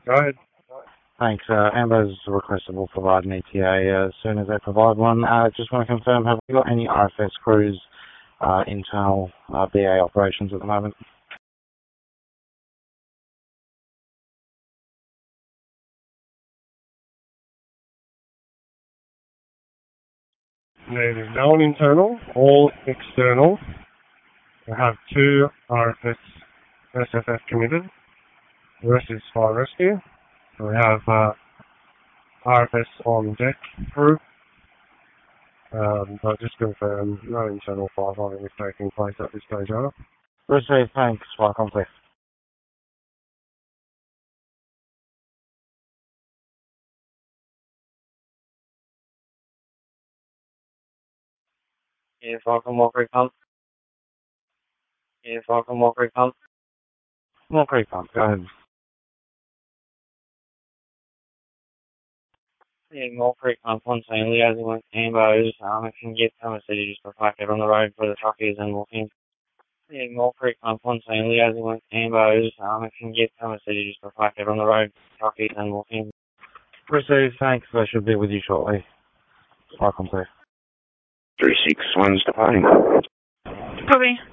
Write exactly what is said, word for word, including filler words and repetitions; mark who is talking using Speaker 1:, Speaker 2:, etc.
Speaker 1: Go ahead.
Speaker 2: Thanks. Uh, Amber's requested will provide an E T A uh, as soon as they provide one. Uh, just want to confirm, have we got any R F S crews, uh, internal uh, B A operations at the moment?
Speaker 1: There is no internal, all external. We have two R F S S F F committed. The rest is fire rescue. So we have uh, R F S on deck crew. Um, but just confirm no internal firefighting is taking place at this stage, over.
Speaker 2: Received, thanks. Welcome, please.
Speaker 3: Yeah, Falcon Walker pump. Yeah, Falcon Walker pump.
Speaker 2: More creep pump, go ahead.
Speaker 3: Yeah, more Creek pump on scene, liaising with Ambos. Um, if you can get some city just reflected on the road for the truckies and walking. Yeah, more Creek pump on scene, liaising with Ambos. Um, if you can get some city just reflected on the road for the truckies and walking.
Speaker 2: Received, thanks. I should be with you shortly. Welcome, please.
Speaker 4: three six one's departing.
Speaker 5: Copy.